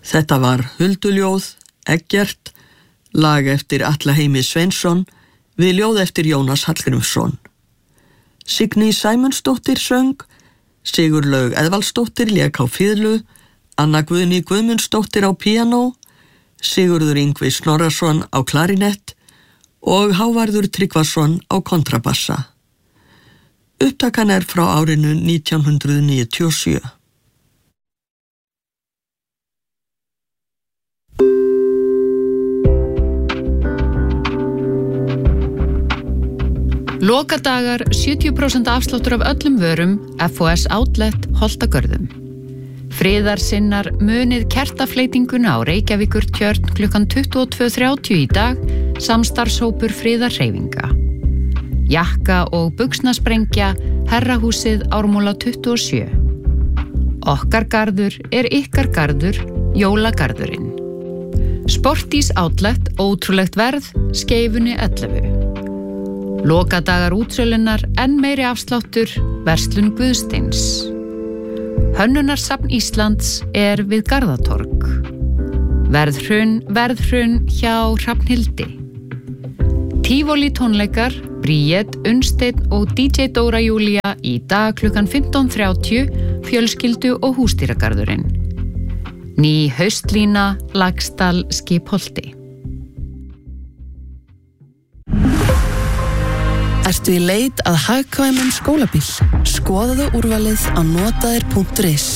Þetta var Hulduljóð, Eggert, lag eftir Atla Heimi Sveinsson, við ljóð eftir Jónas Hallgrímsson. Signý Sæmundsdóttir söng, Sigurlaug Eðvaldsdóttir lék á fiðlu, Anna Guðný Guðmundsdóttir á píanó, Sigurður Ingvi Snorrason á klarinett og Hávarður Tryggvason á kontrabassa. Upptakan frá árinu 1997. Lokadagar 70% afsláttur af öllum vörum, FOS Outlet, Holtagörðum. Friðarsinnar munið kertafleitinguna á Reykjavíkur tjörn klukkan 22:30 í dag, samstarfshópur Friðarhreyfinga. Jakka- og buxnasprengja, Herrahúsið Ármúla 27. Okkar garður ykkar garður, jólagarðurinn. Sportís Outlet, ótrúlegt verð, Skeifunni 11. Lokadagar útsölunar, enn meiri afsláttur, verslun Guðsteins. Hönnunarsafn Íslands við Garðatorg. Verðhrun hjá Hrafnhildi. Tívolí tónleikar, Bríet, Unnsteinn og DJ Dóra Júlía í dag klukkan 15:30, fjölskyldu- og húsdýragarðurinn. Ný haustlína, Laxdal, Skipholti. Ertu í leit að hagkvæmum skólabíl? Skoðaðu úrvalið á notaðir.is.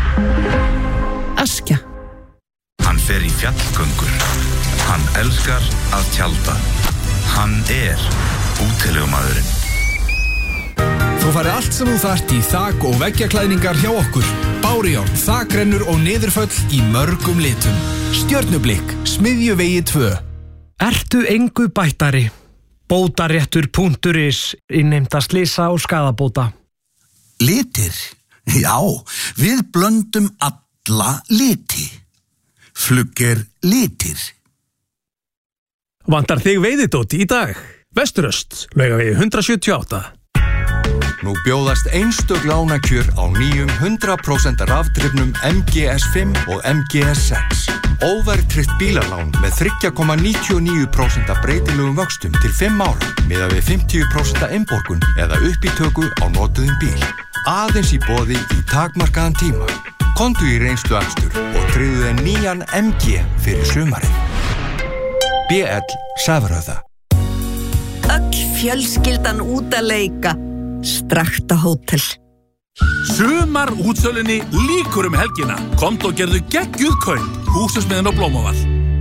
Askja. Hann fer í fjallgöngur. Hann elskar að tjalda. Hann útilegumaðurinn. Þú færði allt sem þú þarft í þak- og veggjaklæðningar hjá okkur. Bárujárn, þakrennur og niðurföll í mörgum litum. Stjörnublikk, Smiðjuvegi 2. Ertu engu bættari? Bótaréttur.is, innheimta slysa og skaðabóta. Litir? Já, við blöndum alla liti. Flugger litir. Vantar þig veiðidót í dag? Vesturöst, Laugavegi 178. Nú bjóðast einstök lánakjör á nýjum 100% rafdrifnum MGS5 og MGS6. Óverðtryggt bílalán með 3,99% breytilegum vöxtum til 5 ára, miðað við 50% innborgun eða uppítöku á notuðum bíl. Aðeins í boði í takmarkaðan tíma. Komdu í reynsluakstur og tryggðu þér nýjan MG fyrir sumarið. BL Safröða. Öll fjölskyldan út að leika. Strakta hótel. Sumar útsölunni líkur helgina. Komdu og gerðu geggjuð kaup. Húsasmiðjan á Blómavall.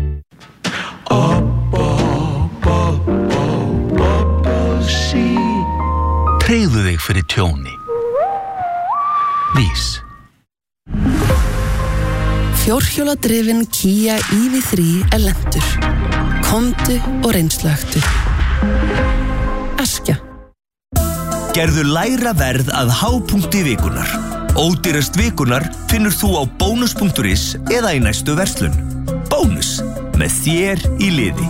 Sí. Tryggðu þig fyrir tjóni. Vís. Fjórhjóladrifin Kia EV3 lentur. Komdu og reynsluaktu. Askja. Gerðu lægra verð að hápunkti vikunar. Ódýrast vikunar finnur þú á bónus.is eða í næstu verslun. Bónus, með þér í liði.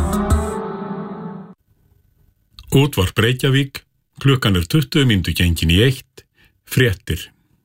Útvarp Reykjavík, klukkan 20 mínútur gengin í 1, fréttir.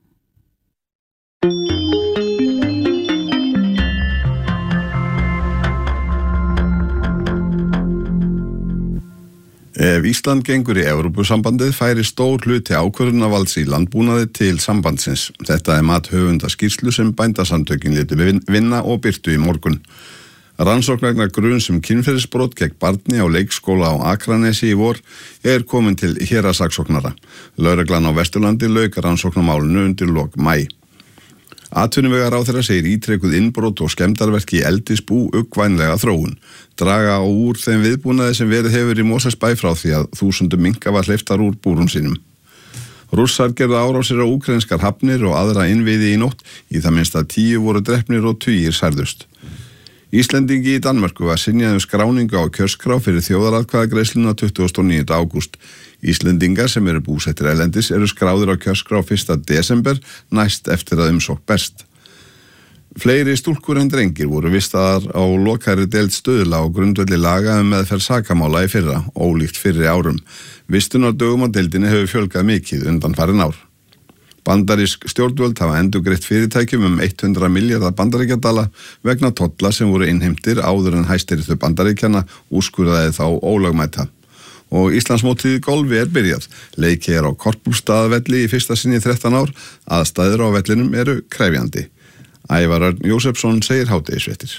Ef Ísland gengur í Evrópusambandið færi stór hluti ákvörðunarvalds í landbúnaði til sambandsins. Þetta mat höfunda skýrslu sem bændasamtökin létu vinna og birtu í morgun. Rannsókn vegna gruns kynferðisbrot gegn barni á leikskóla á Akranesi í vor komin til héraðssaksóknara. Lögreglan á Vesturlandi lauk rannsóknarmálinu undir lok maí. Atvinnuvegaráðherra segir ítrekuð innbrot og skemmdarverki í eldisbú uggvænlega þróun. Draga á úr þeim viðbúnaði sem verið hefur í Mosfellsbæ frá því að þúsundum minka var hleyptar úr búrum sínum. Rússar gerðu árásir á úkrainskar hafnir og aðra innviði í nótt, í það minnst að 10 voru drepnir og 20 særðust. Íslendingi í Danmörku var synjað skráningu á kjörskrá fyrir þjóðaratkvæðagreiðsluna 29. ágúst. Íslendingar sem eru búsettir erlendis eru skráðir á kjörskrá 1. desember næst eftir að umsókn berst. Fleiri stúlkur en drengir voru vistaðar á lokaðri deild Stuðla á grundvelli laga meðferð sakamála í fyrra, ólíkt fyrri árum. Vistunardögum á deildinni hefur fjölgað mikið undanfarin ár. Bandarísk stjórnvöld hafa endurgreitt fyrirtækjum 100 milljarða bandaríkjadala vegna tolla sem voru innheimtir áður en Hæstiréttur Bandaríkjanna úrskurðaði þá ólögmæta. Og Íslandsmótið í golfi byrjað. Leiki á Korpúlfsstaðavelli í fyrsta sinn í 13 ár. Aðstæður á vellinum eru krefjandi. Ævar Örn Jósefsson segir hádegisfréttir.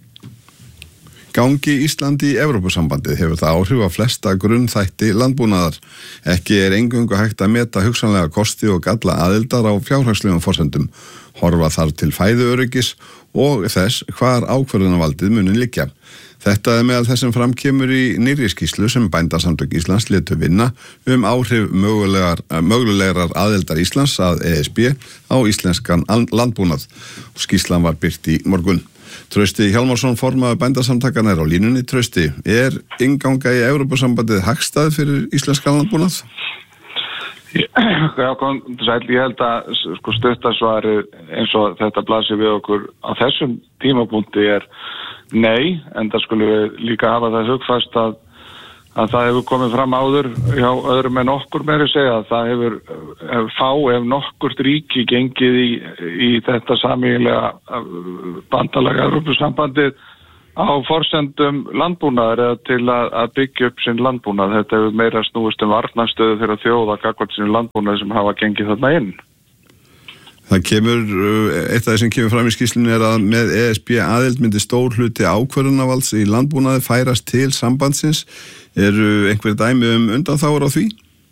Gangi Íslandi í Evrópusambandið hefur það áhrif á flesta grunnþætti landbúnaðar. Ekki eingöngu hægt að meta hugsanlega kosti og galla aðildar á fjárhagslegum forsendum. Horfa þar til fæðuöryggis og þess hvar ákvörðunarvaldið muni liggja. Þetta meðal þess sem fram kemur í nýrri skýrslu sem Bændasamtök Íslands létu vinna áhrif mögulegar aðildar Íslands að ESB á íslenskan landbúnað. Skýrslan var birt í morgun. Trausti Hjálmarsson, formaður Bændasamtakanna, á línunni. Trausti, innganga í Evrópusambandið hagstæð fyrir íslenskan landbúnað? Já, ég held að stuttasvarið eins og þetta blasir við okkur á þessum tímapunkti nei, en það skulum við líka hafa það hugfast að það hefur komið fram áður hjá öðrum en okkur meira segja að það hefur ef nokkurt ríki gengið í þetta sameiginlega bandalag Evrópusambandið á forsendum landbúnaðar eða til að byggja upp sinn landbúnað. Þetta hefur meira snúist varnarstöðu þeirra þjóða gagnvart sinn landbúnað sem hafa gengið þarna inn. Það eitt af því sem kemur fram í skýrslunni að með ESB aðild myndi stór hluti ákvörðunarvalds í landbúnaði færast til sambandsins. Eru einhver dæmi undanþágur á því?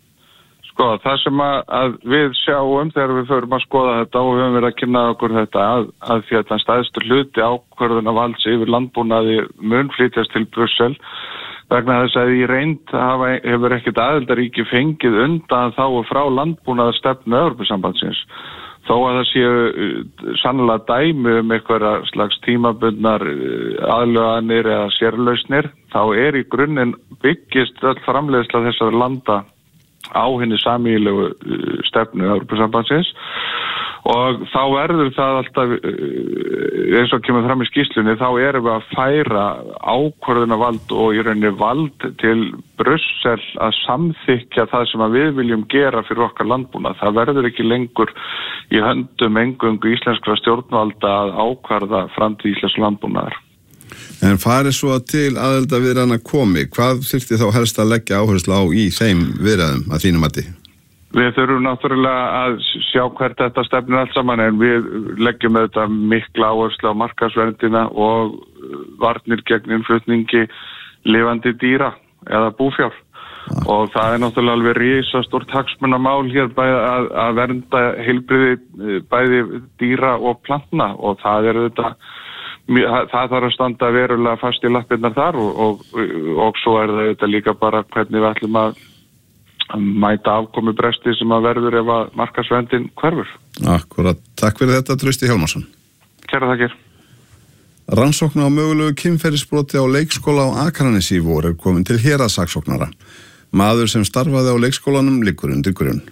Það sem að við sjáum þegar við förum að skoða þetta og við höfum verið að kynna okkur þetta að því að stæðstur hluti ákvörðunarvalds yfir landbúnaði mun flytjast til Brussel vegna þess að í reynd hefur ekkert aðildaríki fengið undan þá frá landbúnaðarstefnu Evrópusambandsins. Þó að það séu sannlega dæmi einhverja slags tímabundnar aðlöganir eða sérlausnir, þá í grunninn byggist öll framleiðsla þessara landa á hinni sameiginlegu stefnu Evrópusambandsins og þá verður það alltaf eins og kemur fram í skýrslunni, þá erum við að færa ákvörðunarvald og í rauninni vald til Brussel að samþykkja það sem að við viljum gera fyrir okkar landbúnað. Það verður ekki lengur í höndum eingöngu íslenskra stjórnvalda að ákvarða framtíð íslensks landbúnaðar. En farið svo til aðildarviðræðna komi, hvað þyrfti þá helst að leggja áherslu á í þeim viðræðum að þínu mati? Við þurfum náttúrulega að sjá hvert þetta stefnir allt saman en við leggjum þetta mikla áherslu á markaðsverndina og varnir gegn innflutningi lifandi dýra eða búfjár. Og það náttúrulega alveg risastórt hagsmunamál hér að vernda heilbrigði bæði dýra og plantna og það þetta það þarf að standa verulega fast í lappirnar þar og svo þetta líka bara hvernig við ætlum að mæta afkomubresti sem að verður ef að markaðsverndin hverfur. Akkurat, takk fyrir þetta Trausti Hjálmarsson. Kæra þakkir. Rannsókn á mögulegu kynferðisbroti á leikskóla á Akranesi í vor komin til héraðssaksóknara. Maður sem starfaði á leikskólanum liggur undir grun.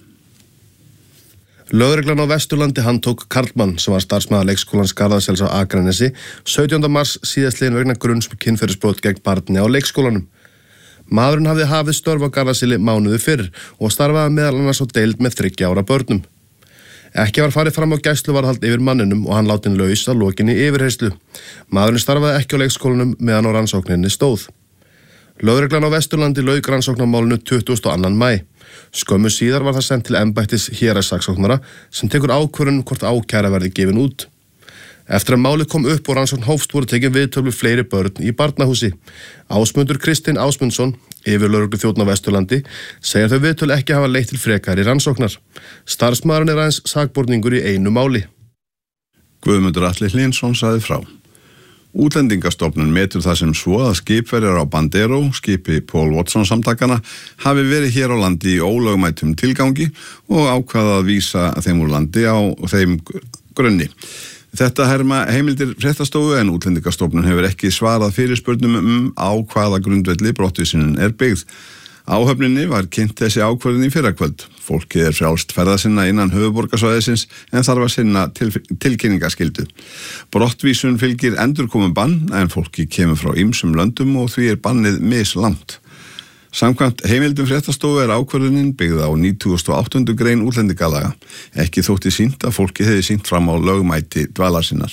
Lögreglan á Vesturlandi handtók karlmann sem var starfsmaður leikskólans Garðasels á Akranesi 17. mars síðastliðinn vegna grunns kynferðisbrot gegn barni á leikskólanum. Maðurinn hafði störf á Garðaseli mánuði fyrr og starfaði meðal annars á deild með 3 ára börnum. Ekki var farið fram á gæsluvarðhald yfir manninum og hann látinn laus að lokinni yfirheyrslu. Maðurinn starfaði ekki á leikskólanum meðan á rannsókninni stóð. Lögreglan á Vesturlandi lauk rannsóknarmálinu 22. maí. Skömmu síðar var það sent til embættis héraðssaksóknara sem tekur ákvörðun hvort ákæra verði gefin út. Eftir að málið kom upp og rannsókn hófst voru tekin viðtöl við fleiri börn í barnahúsi. Ásmundur Kristinn Ásmundsson, yfirlögregluþjónn á Vesturlandi, segir þau viðtöl ekki hafa leitt til frekari rannsóknar. Starfsmaðurinn aðeins sakborningur í einu máli. Guðmundur Atli Hlynsson sagði frá. Útlendingastofnun metur það sem svo að skipverjar á Bandero, skipi Paul Watson samtakana, hafi verið hér á landi í ólögmætum tilgangi og ákvaða að vísa þeim úr landi á þeim grunni. Þetta herma heimildir fréttastofu en Útlendingastofnun hefur ekki svarað fyrirspurnum á hvaða grundvelli brottvísunin byggð. Áhöfninni var kynnt þessi ákvörðun í fyrrakvöld. Fólkið frjálst ferða sinna innan höfuðborgarsvæðisins en þarf að sinna tilkynningaskyldu. Brottvísun fylgir endurkomubann en fólki kemur frá ýmsum löndum og því bannið mislangt. Samkvæmt heimildum fréttastofu ákvörðunin byggð á 98. grein útlendingalaga. Ekki þótti sýnt að fólki hefði sýnt fram á lögmæti dvalar sinnar.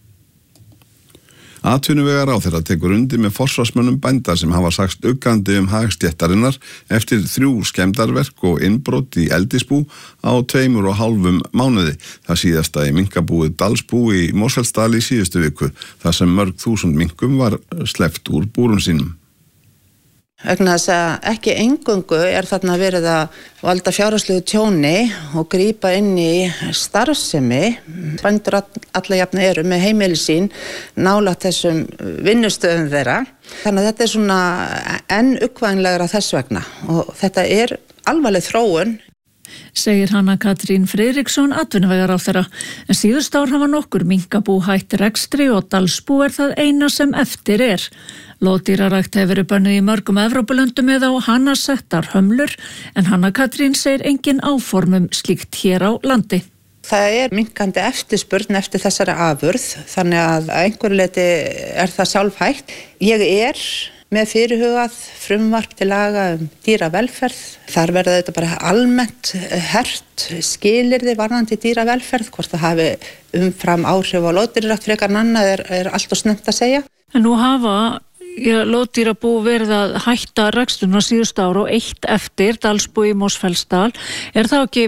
Atvinnuvegaráðherra tekur undir með forsvarsmönnum bænda sem hafa sagst uggandi hagstéttarinnar eftir 3 skemmdarverk og innbrot í eldisbú á 2,5 mánuði. Það síðasta í minkabúið Dalsbú í Mosfellsdal í síðustu viku, þar sem mörg þúsund minkum var sleppt úr búrum sínum. Vegna þess að ekki eingöngu þarna verið að valda fjárhagslegu tjóni og grípa inn í starfsemi. Bændur alla jafna eru með heimili sín nálægt þessum vinnustöðum þeirra. Þannig að þetta svona enn uggvænlegra þess vegna og þetta alvarleg þróun. Segir Hanna Katrín Friðriksson atvinnuvegaráðherra. En síðust ár hafa nokkur minkabú hætt rekstri og Dalsbú það eina sem eftir Loðdýrarækt hefur verið bönnuð í mörgum Evrópulöndum eða á hana settar hömlur en Hanna Katrín segir engin áformum slíkt hér á landi. Það minnkandi eftirspurn eftir þessari afurð þannig að einhverju leyti það sjálfhægt. Ég með fyrirhugað frumvarp til laga dýravelferð. Þar verða þetta bara almennt hert skilyrði varðandi dýravelferð. Hvort það hafi umfram áhrif á loðdýrarækt frekar en annað allt og snemmt að segja. En nú hafa loðdýrabú verið að hætta reksturinn á síðustu ár og eitt eftir, Dalsbú í Mosfellsdal. Það ekki